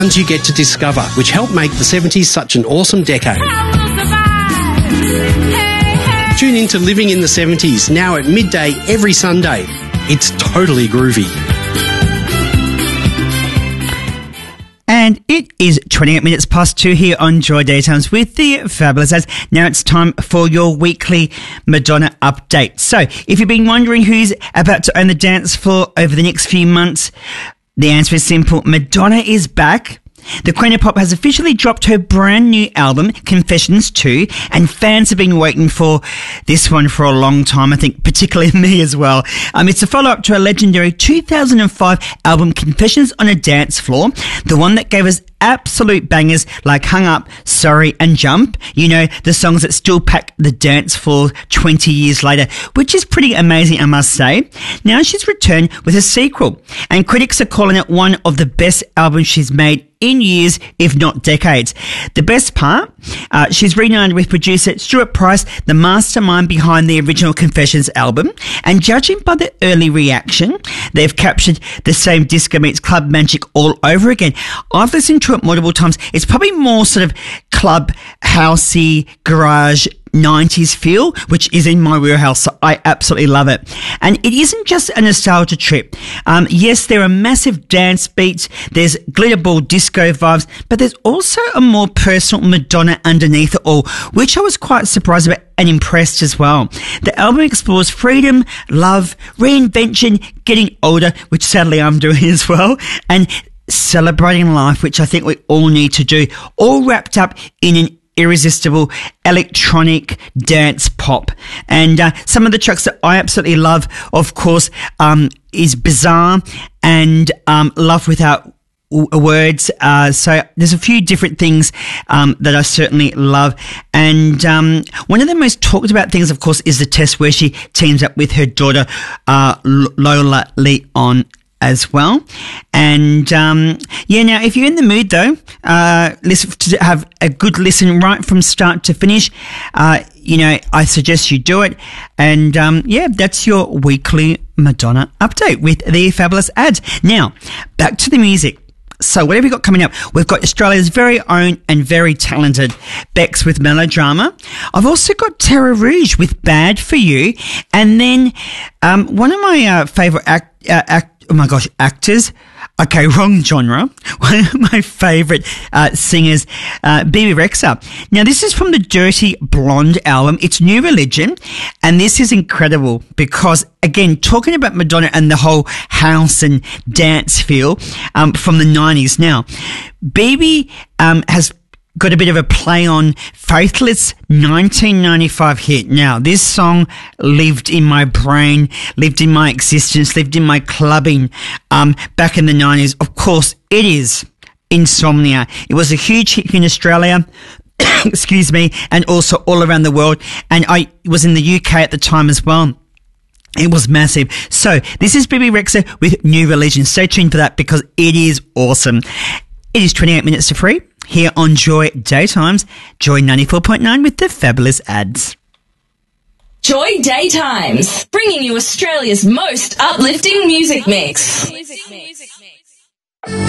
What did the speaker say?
ones you get to discover, which help make the 70s such an awesome decade. Tune in to Living in the 70s, now at midday every Sunday. It's totally groovy. And it is 28 minutes past 2 here on Joy Daytimes with the Fabulous Ads. Now it's time for your weekly Madonna update. So if you've been wondering who's about to own the dance floor over the next few months, the answer is simple. Madonna is back. The Queen of Pop has officially dropped her brand new album, Confessions 2, and fans have been waiting for this one for a long time, I think, particularly me as well. It's a follow-up to a legendary 2005 album, Confessions on a Dance Floor, the one that gave us absolute bangers like Hung Up, Sorry and Jump. You know, the songs that still pack the dance floor 20 years later, which is pretty amazing, I must say. Now she's returned with a sequel, and critics are calling it one of the best albums she's made in years, if not decades. The best part, she's reunited with producer Stuart Price, the mastermind behind the original Confessions album, and judging by the early reaction, they've captured the same disco meets club magic all over again. I've listened to it multiple times. It's probably more sort of club, housey, garage, 90s feel, which is in my wheelhouse, so I absolutely love it. And it isn't just a nostalgia trip. Yes, there are massive dance beats, there's glitterball disco vibes, but there's also a more personal Madonna underneath it all, which I was quite surprised about and impressed as well. The album explores freedom, love, reinvention, getting older, which sadly I'm doing as well, and celebrating life, which I think we all need to do, all wrapped up in an irresistible electronic dance pop. And some of the tracks that I absolutely love, of course, is Bizarre and Love Without Words. So there's a few different things that I certainly love. And one of the most talked about things, of course, is the test where she teams up with her daughter, Lola Leon, as well. And now if you're in the mood though, listen to have a good listen right from start to finish. I suggest you do it. And that's your weekly Madonna update with the Fabulous Ads. Now back to the music. So what have we got coming up? We've got Australia's very own and very talented Bex with Melodrama. I've also got Terra Rouge with Bad For You. And then one of my favourite actors. Okay, wrong genre. One of my favourite singers, Bebe Rexha. Now, this is from the Dirty Blonde album. It's New Religion, and this is incredible because, again, talking about Madonna and the whole house and dance feel from the 90s. Now, Bebe has got a bit of a play on Faithless 1995 hit. Now, this song lived in my brain, lived in my existence, lived in my clubbing back in the 90s. Of course, it is Insomnia. It was a huge hit in Australia, excuse me, and also all around the world. And I was in the UK at the time as well. It was massive. So, this is Bebe Rexha with New Religion. Stay tuned for that because it is awesome. It is 28 minutes to 3 here on Joy Daytimes, Joy 94.9 with the Fabulous Ads. Joy Daytimes, bringing you Australia's most uplifting music mix.